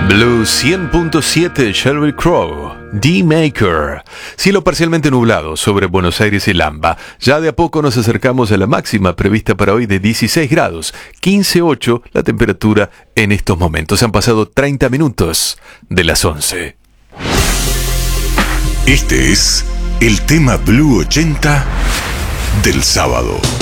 Blue 100.7 Sheryl Crow, D-Maker. Cielo parcialmente nublado sobre Buenos Aires y Lamba. Ya de a poco nos acercamos a la máxima prevista para hoy de 16 grados, 15,8 la temperatura en estos momentos. Han pasado 30 minutos de las 11. Este es el tema Blue 80 del sábado.